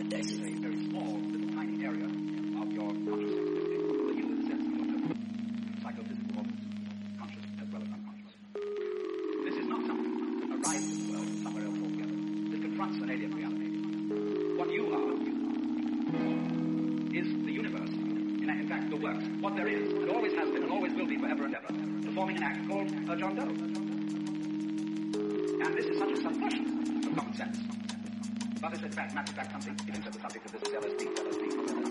This is a very small, little tiny area of your consciousness, the you in the sense of your psychophysical conscious as well as unconscious. This is not something that arises in the world somewhere else altogether. This confronts an alien reality. What you are is the universe, in fact the works, what there is, and always has been and always will be forever and ever, performing an act called John Doe. And this is such a subversion of common sense. But as a fact, matter of fact, something, even so the subject of this is LSD.